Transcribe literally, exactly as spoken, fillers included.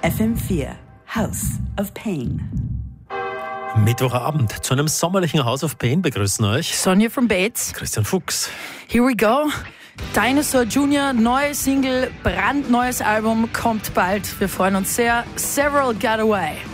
F M vier, House of Pain. Mittwochabend zu einem sommerlichen House of Pain begrüßen euch Sonja from Bates. Christian Fuchs. Here we go. Dinosaur Junior, neue Single, brandneues Album, kommt bald. Wir freuen uns sehr. Several Got Away.